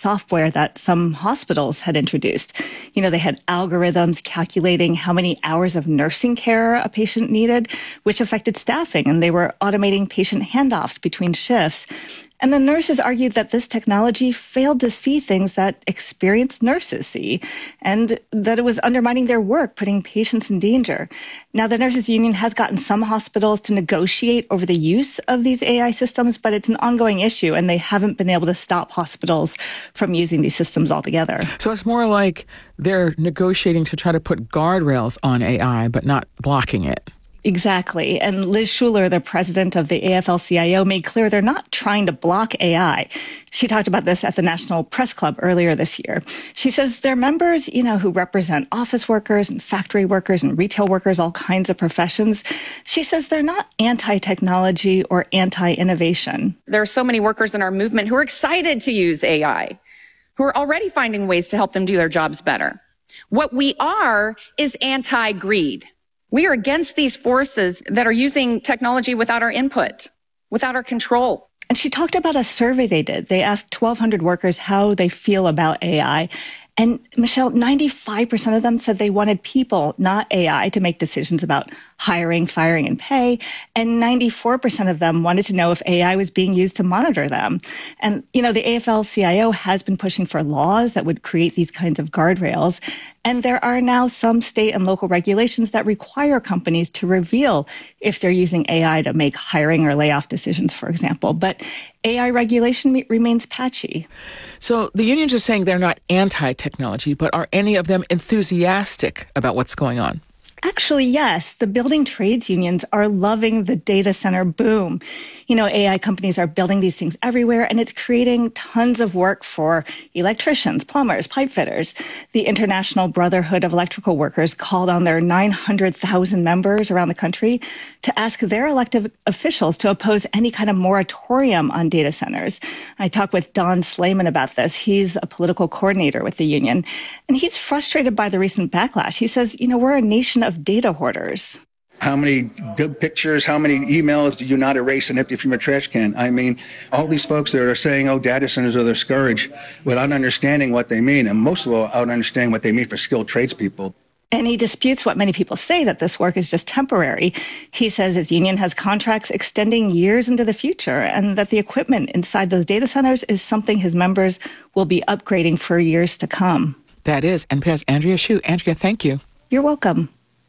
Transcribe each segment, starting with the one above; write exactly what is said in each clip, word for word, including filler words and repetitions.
software that some hospitals had introduced. You know, they had algorithms calculating how many hours of nursing care a patient needed, which affected staffing, and they were automating patient handoffs between shifts. And the nurses argued that this technology failed to see things that experienced nurses see, and that it was undermining their work, putting patients in danger. Now, the nurses union has gotten some hospitals to negotiate over the use of these A I systems, but it's an ongoing issue, and they haven't been able to stop hospitals from using these systems altogether. So it's more like they're negotiating to try to put guardrails on A I, but not blocking it. Exactly. And Liz Schuler, the president of the A F L C I O, made clear they're not trying to block A I. She talked about this at the National Press Club earlier this year. She says their members, you know, who represent office workers and factory workers and retail workers, all kinds of professions, she says they're not anti-technology or anti-innovation. There are so many workers in our movement who are excited to use A I, who are already finding ways to help them do their jobs better. What we are is anti-greed. We are against these forces that are using technology without our input, without our control. And she talked about a survey they did. They asked twelve hundred workers how they feel about A I. And Michelle, ninety-five percent of them said they wanted people, not A I, to make decisions about hiring, firing, and pay. And ninety-four percent of them wanted to know if A I was being used to monitor them. And, you know, the A F L C I O has been pushing for laws that would create these kinds of guardrails. And there are now some state and local regulations that require companies to reveal if they're using A I to make hiring or layoff decisions, for example. But A I regulation remains patchy. So the unions are saying they're not anti-technology, but are any of them enthusiastic about what's going on? Actually, yes. The building trades unions are loving the data center boom. You know, A I companies are building these things everywhere, and it's creating tons of work for electricians, plumbers, pipe fitters. The International Brotherhood of Electrical Workers called on their nine hundred thousand members around the country to ask their elected officials to oppose any kind of moratorium on data centers. I talked with Don Slayman about this. He's a political coordinator with the union, and he's frustrated by the recent backlash. He says, you know, we're a nation of data hoarders. How many good pictures, how many emails do you not erase and empty from your trash can? I mean, all these folks that are saying, oh, data centers are discouraged without understanding what they mean, and most of all, without understanding what they mean for skilled tradespeople. And he disputes what many people say, that this work is just temporary. He says his union has contracts extending years into the future, and that the equipment inside those data centers is something his members will be upgrading for years to come. That is N P R's Andrea Hsu. Andrea, thank you. You're welcome.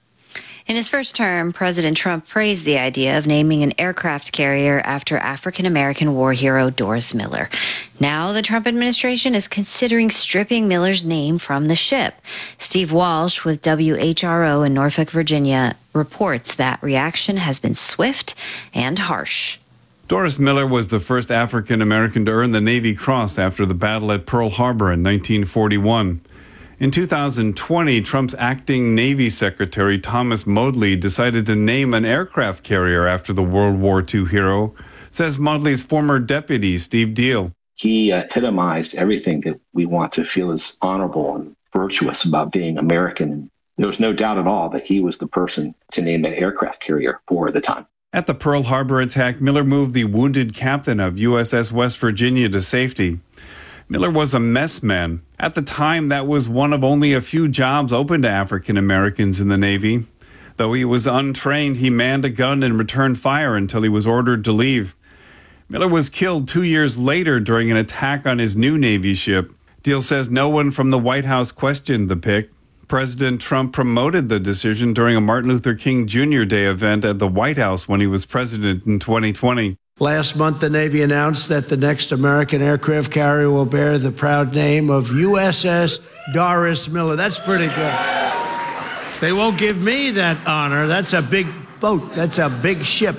In his first term, President Trump praised the idea of naming an aircraft carrier after African-American war hero Doris Miller. Now the Trump administration is considering stripping Miller's name from the ship. Steve Walsh with W H R O in Norfolk, Virginia, reports that reaction has been swift and harsh. Doris Miller was the first African-American to earn the Navy Cross after the battle at Pearl Harbor in nineteen forty-one. In two thousand twenty, Trump's acting Navy Secretary Thomas Modly decided to name an aircraft carrier after the World War Two hero, says Modly's former deputy, Steve Deal. He epitomized everything that we want to feel is honorable and virtuous about being American. There was no doubt at all that he was the person to name an aircraft carrier for the time. At the Pearl Harbor attack, Miller moved the wounded captain of U S S West Virginia to safety. Miller was a messman. At the time, that was one of only a few jobs open to African Americans in the Navy. Though he was untrained, he manned a gun and returned fire until he was ordered to leave. Miller was killed two years later during an attack on his new Navy ship. Deal says no one from the White House questioned the pick. President Trump promoted the decision during a Martin Luther King Junior Day event at the White House when he was president in twenty twenty. Last month, the Navy announced that the next American aircraft carrier will bear the proud name of U S S Doris Miller. That's pretty good. They won't give me that honor. That's a big boat. That's a big ship.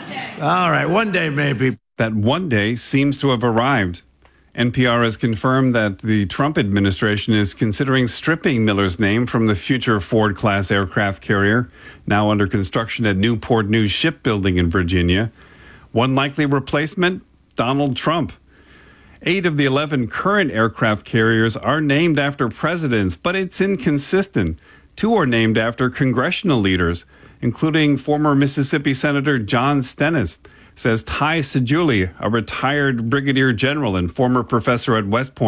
All right, one day maybe. That one day seems to have arrived. N P R has confirmed that the Trump administration is considering stripping Miller's name from the future Ford-class aircraft carrier, now under construction at Newport News Shipbuilding in Virginia. One likely replacement, Donald Trump. Eight of the eleven current aircraft carriers are named after presidents, but it's inconsistent. Two are named after congressional leaders, including former Mississippi Senator John Stennis, says Ty Sejouli, a retired brigadier general and former professor at West Point.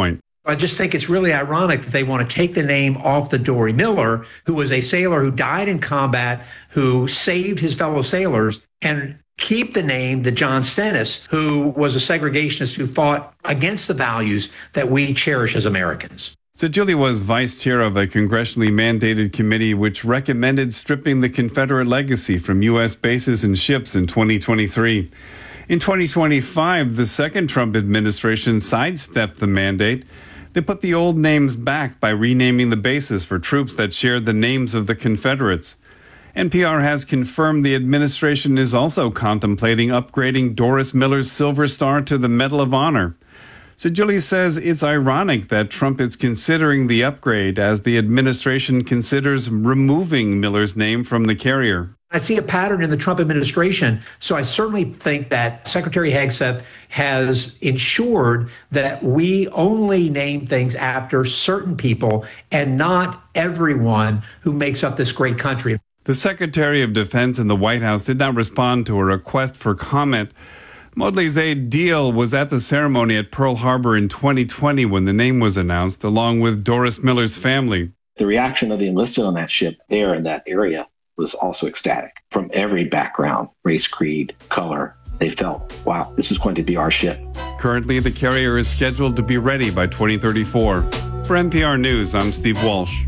I just think it's really ironic that they want to take the name off the Dory Miller, who was a sailor who died in combat, who saved his fellow sailors, and keep the name the John Stennis, who was a segregationist who fought against the values that we cherish as Americans. Cegilli was vice chair of a congressionally mandated committee which recommended stripping the Confederate legacy from U S bases and ships in twenty twenty-three. In twenty twenty-five, the second Trump administration sidestepped the mandate. They put the old names back by renaming the bases for troops that shared the names of the Confederates. N P R has confirmed the administration is also contemplating upgrading Doris Miller's Silver Star to the Medal of Honor. Cegilli says it's ironic that Trump is considering the upgrade as the administration considers removing Miller's name from the carrier. I see a pattern in the Trump administration, so I certainly think that Secretary Hegseth has ensured that we only name things after certain people and not everyone who makes up this great country. The Secretary of Defense in the White House did not respond to a request for comment. Modley Deal was at the ceremony at Pearl Harbor in twenty twenty when the name was announced, along with Doris Miller's family. The reaction of the enlisted on that ship there in that area was also ecstatic. From every background, race, creed, color, they felt, wow, this is going to be our ship. Currently, the carrier is scheduled to be ready by twenty thirty-four. For N P R News, I'm Steve Walsh.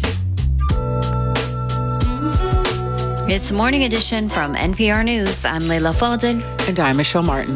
It's Morning Edition from N P R News. I'm Leila Fadel. And I'm Michelle Martin.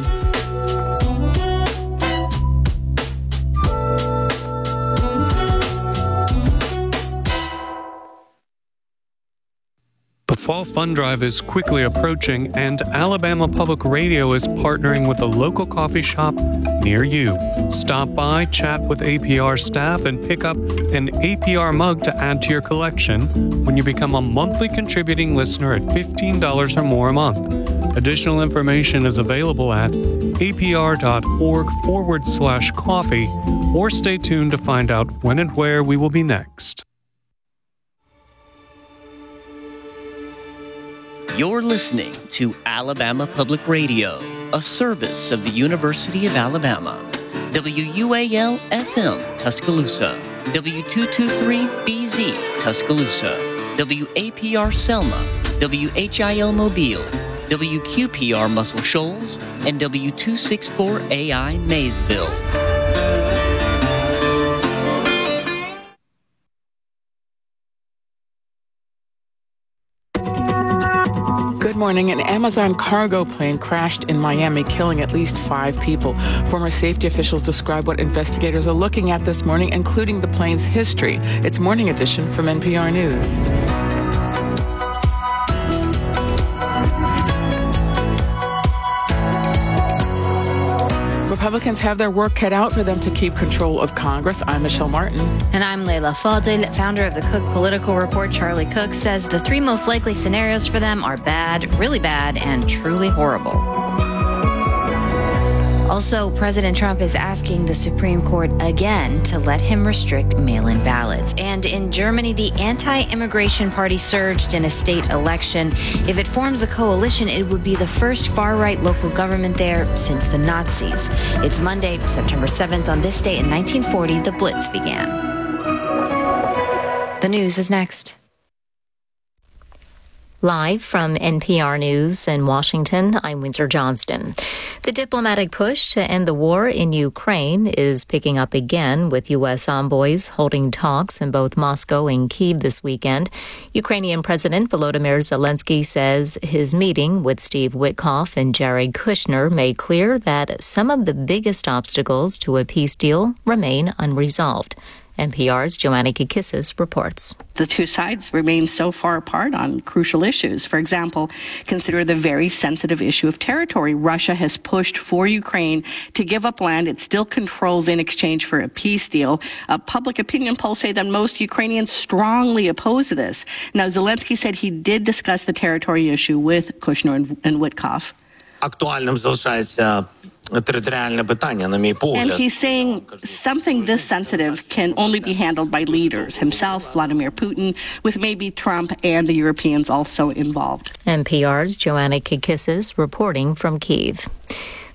The Fall Fund Drive is quickly approaching, and Alabama Public Radio is partnering with a local coffee shop near you. Stop by, chat with A P R staff, and pick up an A P R mug to add to your collection when you become a monthly contributing listener at fifteen dollars or more a month. Additional information is available at apr.org forward slash coffee, or stay tuned to find out when and where we will be next. You're listening to Alabama Public Radio, a service of the University of Alabama. W U A L F M Tuscaloosa, W two twenty-three B Z Tuscaloosa, W A P R Selma, W H I L Mobile, W Q P R Muscle Shoals, and W two sixty-four A I Maysville. Good morning. An Amazon cargo plane crashed in Miami, killing at least five people. Former safety officials describe what investigators are looking at this morning, including the plane's history. It's Morning Edition from N P R News. Republicans have their work cut out for them to keep control of Congress. I'm Michelle Martin. And I'm Leila Fadel. Founder of the Cook Political Report, Charlie Cook, says the three most likely scenarios for them are bad, really bad, and truly horrible. Also, President Trump is asking the Supreme Court again to let him restrict mail-in ballots. And in Germany, the anti-immigration party surged in a state election. If it forms a coalition, it would be the first far-right local government there since the Nazis. It's Monday, September seventh. On this day in nineteen forty, the Blitz began. The news is next. Live from N P R News in Washington, I'm Windsor Johnston. The diplomatic push to end the war in Ukraine is picking up again, with U S envoys holding talks in both Moscow and Kyiv this weekend. Ukrainian President Volodymyr Zelensky says his meeting with Steve Witkoff and Jared Kushner made clear that some of the biggest obstacles to a peace deal remain unresolved. N P R's Joanna Kikissis reports. The two sides remain so far apart on crucial issues. For example, consider the very sensitive issue of territory. Russia has pushed for Ukraine to give up land it still controls in exchange for a peace deal. Uh, public opinion polls say that most Ukrainians strongly oppose this. Now, Zelensky said he did discuss the territory issue with Kushner and, and Witkoff. Актуальним залишається територіальне питання, на мій погляд. And he's saying something this sensitive can only be handled by leaders, himself, Vladimir Putin, with maybe Trump and the Europeans also involved. N P R's Joanna Kikissis reporting from Kyiv.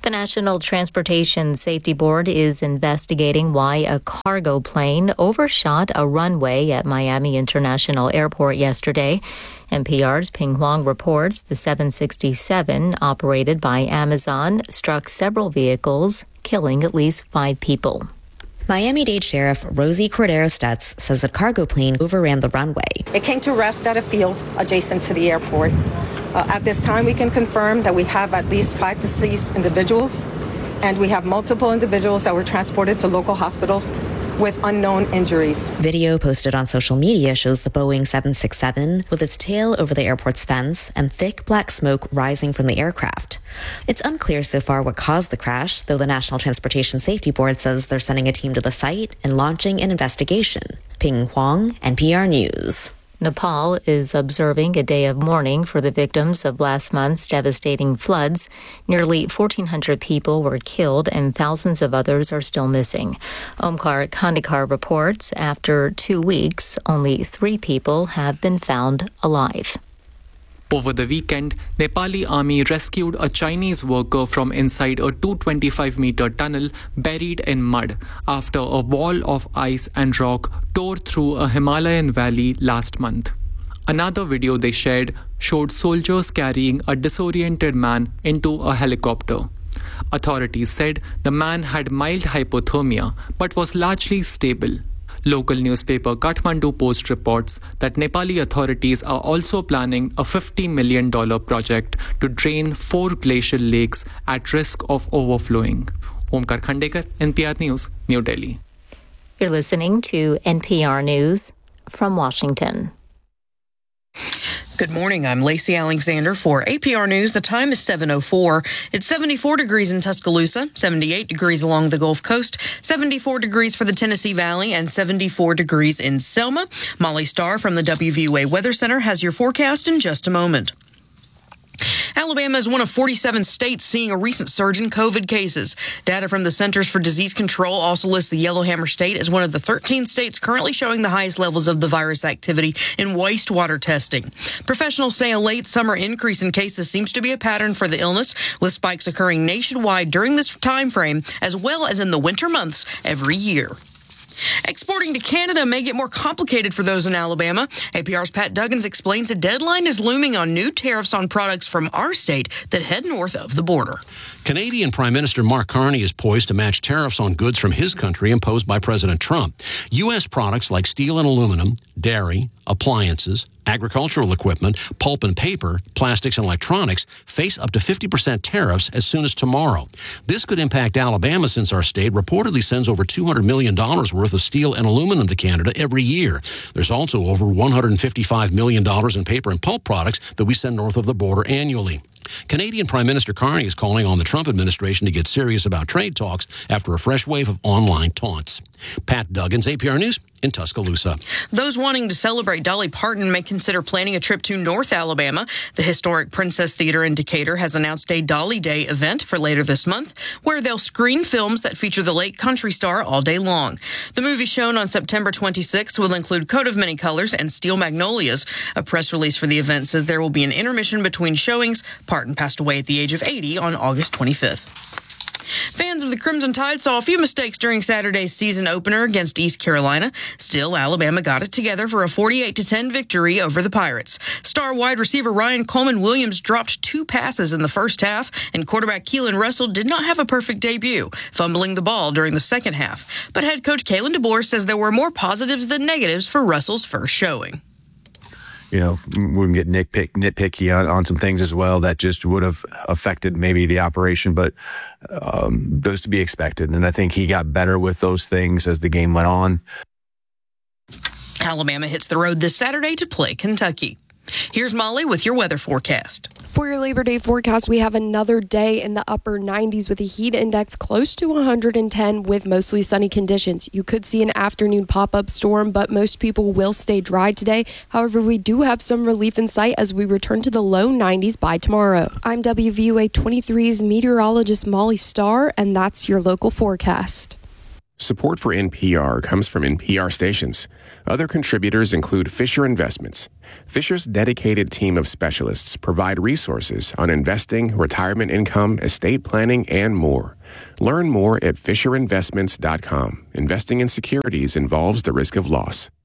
The National Transportation Safety Board is investigating why a cargo plane overshot a runway at Miami International Airport yesterday. N P R's Ping Huang reports the seven sixty-seven, operated by Amazon, struck several vehicles, killing at least five people. Miami-Dade Sheriff Rosie Cordero Stutz says a cargo plane overran the runway. It came to rest at a field adjacent to the airport. Uh, at this time, we can confirm that we have at least five deceased individuals, and we have multiple individuals that were transported to local hospitals with unknown injuries. Video posted on social media shows the Boeing seven sixty-seven with its tail over the airport's fence and thick black smoke rising from the aircraft. It's unclear so far what caused the crash, though the National Transportation Safety Board says they're sending a team to the site and launching an investigation. Ping Huang, N P R News. Nepal is observing a day of mourning for the victims of last month's devastating floods. Nearly fourteen hundred people were killed and thousands of others are still missing. Omkar Khandekar reports after two weeks, only three people have been found alive. Over the weekend, Nepali army rescued a Chinese worker from inside a two hundred twenty-five meter tunnel buried in mud after a wall of ice and rock tore through a Himalayan valley last month. Another video they shared showed soldiers carrying a disoriented man into a helicopter. Authorities said the man had mild hypothermia but was largely stable. Local newspaper Kathmandu Post reports that Nepali authorities are also planning a fifty million dollars project to drain four glacial lakes at risk of overflowing. Omkar Khandekar, N P R News, New Delhi. You're listening to N P R News from Washington. Good morning. I'm Lacey Alexander for A P R News. The time is seven oh four. It's seventy-four degrees in Tuscaloosa, seventy-eight degrees along the Gulf Coast, seventy-four degrees for the Tennessee Valley, and seventy-four degrees in Selma. Molly Starr from the W V U A Weather Center has your forecast in just a moment. Alabama is one of forty-seven states seeing a recent surge in COVID cases. Data from the Centers for Disease Control also lists the Yellowhammer State as one of the thirteen states currently showing the highest levels of the virus activity in wastewater testing. Professionals say a late summer increase in cases seems to be a pattern for the illness, with spikes occurring nationwide during this time frame, as well as in the winter months every year. Exporting to Canada may get more complicated for those in Alabama. A P R's Pat Duggins explains a deadline is looming on new tariffs on products from our state that head north of the border. Canadian Prime Minister Mark Carney is poised to match tariffs on goods from his country imposed by President Trump. U S products like steel and aluminum, dairy, appliances, agricultural equipment, pulp and paper, plastics and electronics face up to fifty percent tariffs as soon as tomorrow. This could impact Alabama since our state reportedly sends over two hundred million dollars worth of steel and aluminum to Canada every year. There's also over one hundred fifty-five million dollars in paper and pulp products that we send north of the border annually. Canadian Prime Minister Carney is calling on the Trump administration to get serious about trade talks after a fresh wave of online taunts. Pat Duggins, A P R News in Tuscaloosa. Those wanting to celebrate Dolly Parton may consider planning a trip to North Alabama. The historic Princess Theater in Decatur has announced a Dolly Day event for later this month, where they'll screen films that feature the late country star all day long. The movie shown on September twenty-sixth will include Coat of Many Colors and Steel Magnolias. A press release for the event says there will be an intermission between showings. Parton passed away at the age of eighty on August twenty-fifth. Fans of the Crimson Tide saw a few mistakes during Saturday's season opener against East Carolina. Still, Alabama got it together for a forty-eight to ten victory over the Pirates. Star wide receiver Ryan Coleman-Williams dropped two passes in the first half, and quarterback Keelan Russell did not have a perfect debut, fumbling the ball during the second half. But head coach Kalen DeBoer says there were more positives than negatives for Russell's first showing. You know, we can get nitpick, nitpicky on, on some things as well that just would have affected maybe the operation, but um, those to be expected. And I think he got better with those things as the game went on. Alabama hits the road this Saturday to play Kentucky. Here's Molly with your weather forecast. For your Labor Day forecast, we have another day in the upper nineties with a heat index close to one hundred ten with mostly sunny conditions. You could see an afternoon pop-up storm, but most people will stay dry today. However, we do have some relief in sight as we return to the low nineties by tomorrow. I'm W V U A twenty-three's meteorologist Molly Starr, and that's your local forecast. Support for N P R comes from N P R stations. Other contributors include Fisher Investments. Fisher's dedicated team of specialists provide resources on investing, retirement income, estate planning, and more. Learn more at fisher investments dot com. Investing in securities involves the risk of loss.